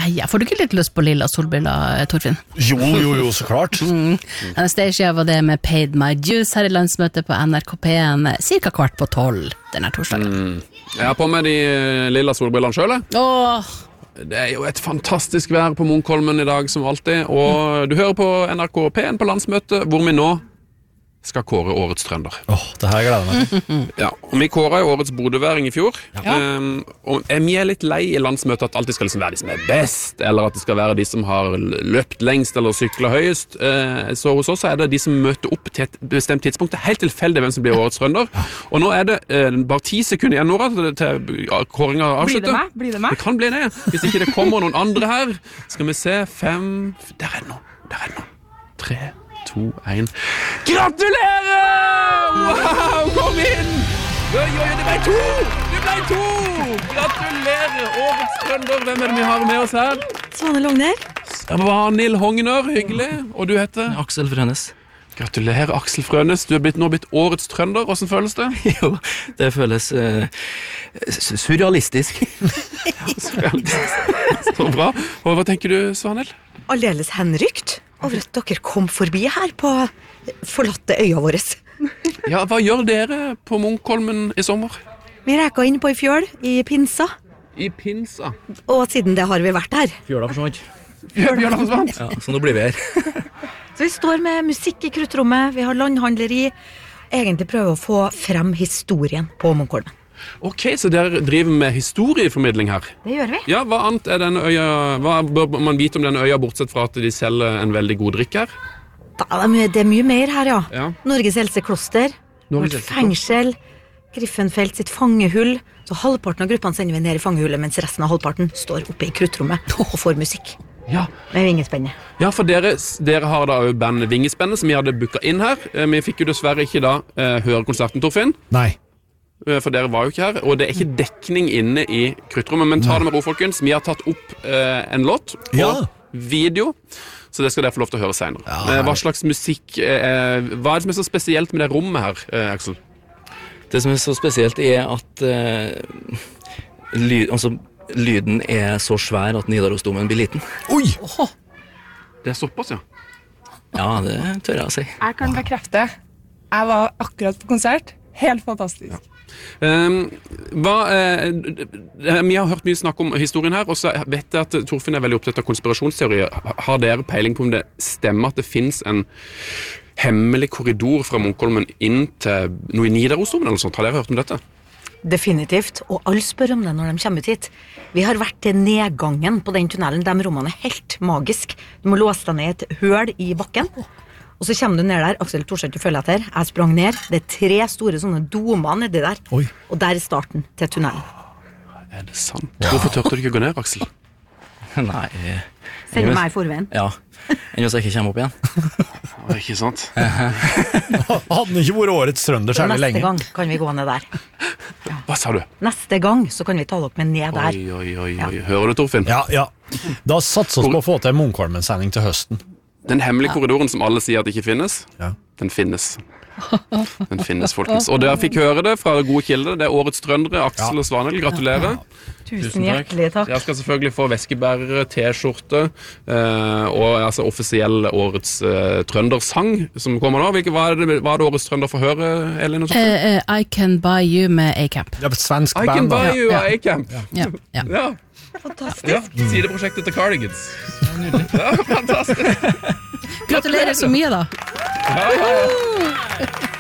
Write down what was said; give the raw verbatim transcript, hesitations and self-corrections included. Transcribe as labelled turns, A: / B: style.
A: Ja, får du ikke litt lyst på lilla solbriller, Torfinn?
B: Jo, jo, jo, så klart.
A: Mm. Anastasia var det med Paid My Dues her i landsmøtet på N R K P-en cirka kvart på tolv denne torsdagen.
C: Mm. Jeg har på meg de lilla solbrillene selv.
A: Åh!
C: Det er jo et fantastisk vær på Munkholmen i dag som alltid, og du hører på N R K P-en på landsmøtet, hvor vi nå skal kåre årets trønder.
B: Åh, oh, det her gleder jeg meg til.
C: Ja, og vi kåret jo årets bodøværing i fjor.
A: Ja.
C: Um, og vi er litt lei i landsmøtet at det alltid skal liksom være de som er best, eller at det skal være de som har løpt lengst eller syklet høyest. Uh, så hos oss er det de som møter opp til et bestemt tidspunkt. Det er helt tilfeldig hvem som blir årets trønder. Og nå er det uh, bare ti sekunder igjen, Nora, til, til kåringen avslutter.
D: Blir det meg? Blir det meg?
C: Det kan bli det. Hvis ikke det kommer noen andre her. Skal vi se, fem... Der er det nå. Der er det nå. Tre... to, en. Gratulerer! Wow, kom inn! Oi, oi, det ble to! Det ble to! Gratulerer, årets trønder. Hvem er det vi har med oss her?
D: Svane Logner.
C: Svanhild Hogner, hyggelig. Og du heter?
E: Aksel Frønes.
C: Gratulerer, Aksel Frønes. Du er blitt, nå blitt årets trønder. Hvordan føles det?
E: Jo, det føles uh, surrealistisk.
C: Ja, surrealistisk. Så bra. Og hva tenker du, Svanhild?
D: Aldeles henrykt over at dere kom forbi her på forlatte øya våre.
C: Ja, hva gjør dere på Munkholmen i sommer?
D: Vi reka inn på i fjøl i Pinsa,
C: I Pinsa.
D: og siden det har vi vært her.
E: Fjøla forsvant.
C: Fjøla forsvant?
E: Ja, så nå blir vi her.
D: Så vi står med musikk i kruttrommet, vi har landhandleri, egentlig prøver å få frem historien på Munkholmen.
C: Ok, så dere driver med historieformidling her?
D: Det gjør vi.
C: Ja, hva annet er denne øya, hva bør man vite om denne øya, bortsett fra at de selger en veldig god drikk her?
D: Da, det, er mye, det er mye mer her, ja.
C: Ja.
D: Norges eldste kloster,
C: Norges
D: vårt
C: eldste
D: fengsel, Griffenfelt sitt fangehull, så halvparten av gruppene sender vi ned i fangehullet, mens resten av halvparten står oppe i kruttrommet og får musikk.
C: Ja,
D: Med vingespennet.
C: ja for dere, dere har da jo bandet Vingespennet, som vi hadde booket inn her. Eh, Vi fikk jo dessverre ikke da eh, høre konserten, Torfinn.
B: Nei.
C: Eh, For dere var jo ikke her, og det er ikke dekning inne i kruttrommet. Men ta det med ro, folkens. Vi har tatt opp eh, en låt og
B: Ja.
C: video, så det skal dere få lov til å høre senere.
B: Ja,
C: Eh, Hva slags musikk, eh, hva er det som er så spesielt med det rommet her, eh, Aksel?
E: Det som er så spesielt er at uh, lyd, altså, lyden er så svær at Nidarosdomen blir liten.
B: Oi!
C: Det er såpass, ja.
E: Ja, det tør jeg å si.
F: Jeg kan bekrefte. Jeg var akkurat på konsert. Helt fantastisk.
C: Um, hva, eh, vi har hørt mye snakk om historien her, og så vet jeg at Torfinn er veldig opptatt av konspirasjonsteorier. Har dere peiling på om det stemmer at det finnes en hemmelig korridor fra Munkholmen inn til noe i Nidarosdomen eller sånt? Har dere hørt om dette?
D: Definitivt, og alle spør om det når de kommer ut hit. Vi har vært til nedgangen på den tunnelen, de rommene er helt magisk. Du må låse deg ned i et høl i bakken, og så kommer du ned der. Aksel Torseth, du følger etter. Jeg sprang ned, det er tre store sånne domer nedi der.
B: Oi.
D: Og der er starten til tunnelen.
C: Er det sant? Hvorfor tørte du ikke gå ned, Aksel?
E: Nei. eh,
D: Send meg i forveien.
E: Ja, enn hvis jeg ikke kommer opp igjen.
C: Ja, ikke sant?
B: Hadde den ikke vært årets trønder
D: Så
B: særlig
D: neste
B: lenge?
D: gang kan vi gå ned der.
C: Hva sa du?
D: Neste gang så kan vi ta dere med ned der.
C: Oi, oi, oi, oi. Hører du, Torfinn?
B: Ja, ja. Da satser vi på å få til Munkholmen-sending til høsten.
C: Den hemmelige korridoren som alle sier at ikke finnes,
B: Ja.
C: den finnes. Den finnes, folkens. Og dere fikk høre det fra gode kilder. Det er årets trøndere, Aksel
B: Ja.
C: og Svanhild. Gratulerer.
D: Tusen hjertelig takk.
C: Jeg skal selvfølgelig få veskebærere, t-skjorte eh, og altså offisiell årets eh, trøndersang som kommer nå. Hvilke, hva, er det, hva er det årets trønder får høre, Elin? Og Torfinn?
A: Eh, eh, I Can Buy You med A-Camp.
B: Det er et svensk
C: I can
B: band, da.
C: buy you
A: Ja.
C: a A-camp.
A: Ja, ja.
C: Ja.
D: Fantastisk.
C: Ja, sideprosjektet til Cardigans. Ja, fantastisk.
A: Gratulerer så mye da.
C: Ja, ja, ja.